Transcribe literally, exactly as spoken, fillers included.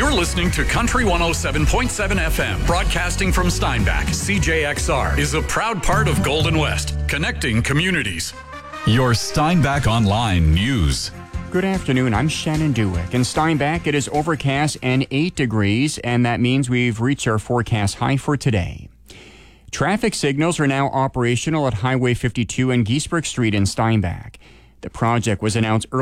You're listening to Country one oh seven point seven F M, broadcasting from Steinbach. C J X R is a proud part of Golden West, connecting communities. Your Steinbach Online News. Good afternoon, I'm Shannon Dewick. In Steinbach, it is overcast and eight degrees, and that means we've reached our forecast high for today. Traffic signals are now operational at Highway fifty-two and Giesbrecht Street in Steinbach. The project was announced earlier